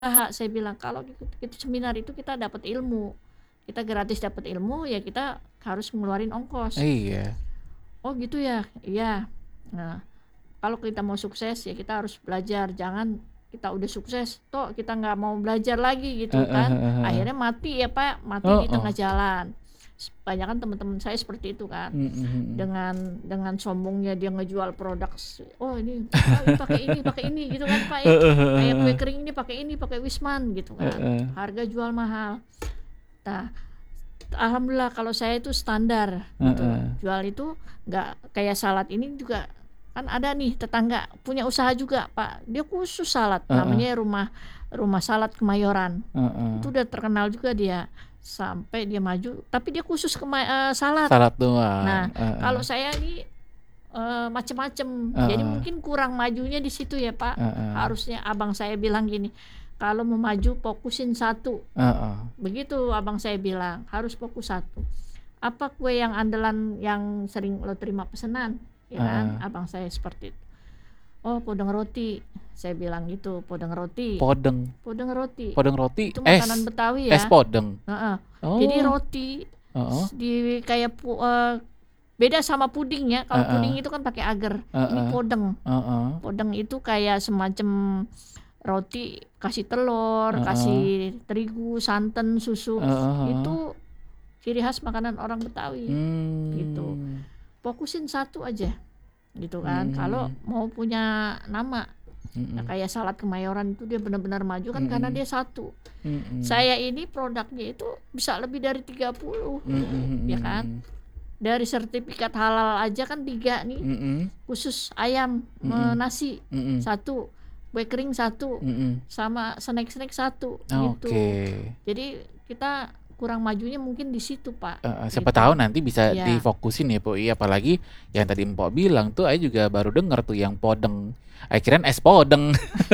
Saya bilang, "Kalau ikut seminar itu kita dapat ilmu, kita gratis dapat ilmu, ya kita harus ngeluarin ongkos." Iya. "Oh gitu ya?" "Iya." Nah, kalau kita mau sukses ya kita harus belajar, jangan kita udah sukses toh kita nggak mau belajar lagi gitu Heeh kan. heeh heeh. Akhirnya mati ya Pak, mati di Heeh. tengah jalan. Kebanyakan teman-teman saya seperti itu kan. Mhm mhm. Dengan sombongnya dia ngejual produk, "Oh ini, pakai ini," gitu kan Pak ya. Heeh heeh Kayak kue heeh. kering ini pakai ini, pakai Wisman gitu kan. Heeh. Harga jual mahal. Nah, alhamdulillah kalau saya itu standar gitu. Heeh. Jual itu nggak kayak salad ini juga kan ada nih tetangga punya usaha juga Pak, dia khusus salad Heeh. namanya rumah salad Kemayoran. Heeh. Itu udah terkenal juga dia, sampai dia maju tapi dia khusus salad. Salad doang, Nah, kalau heeh. saya ini, macem-macem, jadi Heeh. mungkin kurang majunya di situ ya Pak. Heeh. Harusnya abang saya bilang gini, "Kalau mau maju fokusin satu." Heeh. Begitu abang saya bilang, harus fokus satu. "Apa kue yang andalan yang sering lo terima pesanan?" Ya kan, Heeh. abang saya seperti itu. "Oh podeng roti," saya bilang gitu, "podeng roti." Podeng? Podeng roti, Podeng roti? itu makanan Es? Betawi Es ya. podeng? Heeh, jadi Oh. roti Heeh. kayak beda sama puding ya, kalau Heeh. puding itu kan pakai agar, ini Heeh. podeng. Heeh. Podeng itu kayak semacam roti kasih telur, Heeh. kasih terigu, santan, susu, Heeh heeh. itu ciri khas makanan orang Betawi, gitu. Mmm. Fokusin satu aja, gitu kan. Kalau Mhm. mau punya nama, ya Mhm. kayak salad Kemayoran itu dia benar-benar maju kan karena Mhm. dia satu. Mhm. Saya ini produknya itu bisa lebih dari 30, Mhm ya mhm kan. mhm. Dari sertifikat halal aja kan 3 nih, Mhm. khusus ayam, Mhm. nasi Mhm. 1, kue kering 1, Mhm. sama snack-snack 1, gitu. Oke. Jadi kita kurang majunya mungkin di situ Pak, Heeh, siapa tahu gitu. nanti bisa Iya. difokusin ya Pok, apalagi yang tadi Mpok bilang tuh, juga baru denger tuh yang podeng, kirain es podeng.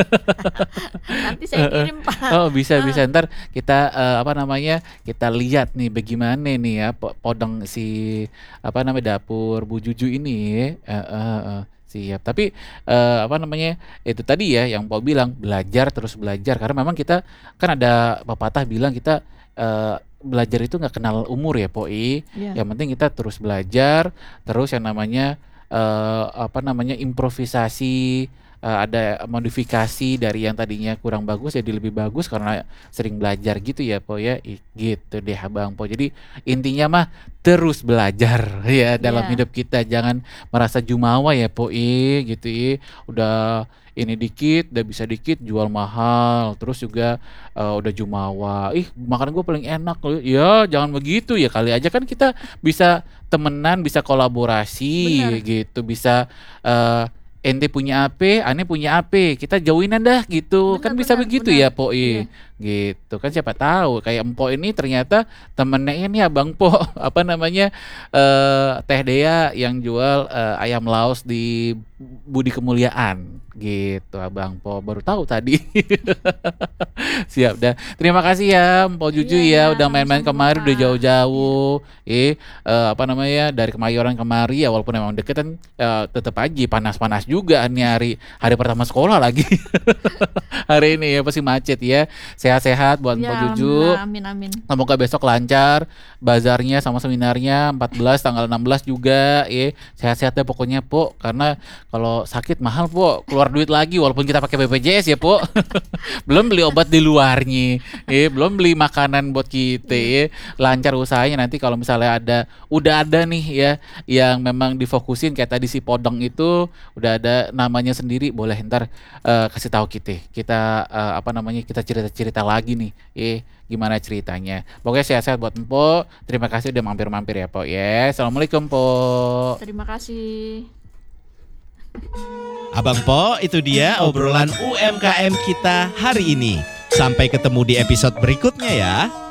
Nanti saya Heeh, kirim Pak, oh bisa heeh. bisa, entar kita, apa namanya, kita lihat nih bagaimana nih ya podeng si, apa namanya, dapur Bu Juju ini, heeh heeh, siap. Tapi, apa namanya, itu tadi ya yang Mpok bilang, belajar terus belajar, karena memang kita kan ada pepatah bilang kita, belajar itu nggak kenal umur ya Pok, Iya. yang penting kita terus belajar, terus yang namanya, apa namanya, improvisasi, ada modifikasi dari yang tadinya kurang bagus jadi lebih bagus karena sering belajar gitu ya Pok ya, gitu deh Abang Pok. Jadi intinya mah terus belajar ya dalam Iya. hidup kita, jangan merasa jumawa ya Pok, gitu udah ini dikit, udah bisa dikit jual mahal, terus juga, udah jumawa, "Ih makanan gua paling enak loh," ya jangan begitu, ya kali aja kan kita bisa temenan, bisa kolaborasi Bener. gitu, bisa, ente punya ape, ane punya ape, kita join-an dah gitu, kan Bener bisa bener begitu bener, ya Pok, iya. gitu. Kan siapa tahu kayak Mpok ini ternyata temennya ini Abang Pok, apa namanya, Teh Dea yang jual, ayam laos di Budi Kemuliaan, gitu Abang Pok, baru tahu tadi. Siap dah, terima kasih ya Mpok Iya Juju iya, ya, udah main-main sama-sama kemari, udah Pak, iya. jauh-jauh, apa namanya, dari Kemayoran kemari ya walaupun emang deket kan, tetep aja panas-panas juga nih hari pertama sekolah lagi. Hari ini ya pasti macet ya. Sehat-sehat buat Iya Mpok Juju, alhamdulillah, amin amin. semoga besok lancar bazarnya sama seminarnya 14 tanggal 16 juga ya. Sehat-sehat deh pokoknya Pok, karena kalau sakit mahal Pok, keluar duit lagi walaupun kita pakai BPJS ya Pok. Belum beli obat di luarnya, belum beli makanan buat kita Iya. ya. Lancar usahanya nanti kalau misalnya udah ada nih ya yang memang difokusin kayak tadi si podeng itu, udah ada namanya sendiri, boleh entar, kasih tahu kita, apa namanya, kita cerita-cerita lagi nih, gimana ceritanya. Pokoknya sehat-sehat buat Mpok, terima kasih udah mampir-mampir ya Pok ya. Assalamualaikum Pok. Terima kasih. Abang Pok, itu dia obrolan UMKM kita hari ini. Sampai ketemu di episode berikutnya ya.